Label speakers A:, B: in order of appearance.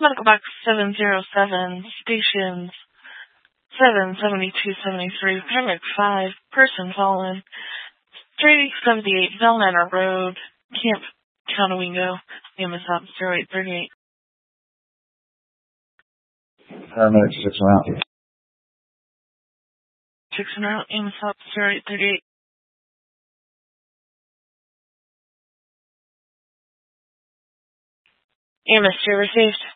A: Medical Box 707, stations 77273, Paramedic 5, person fallen, 378 Bell Manor Road, Camp Conowingo, EMS Officer 838.
B: Paramedic 6 out.
A: 6 and out, EMS Officer 838. EMS, you received.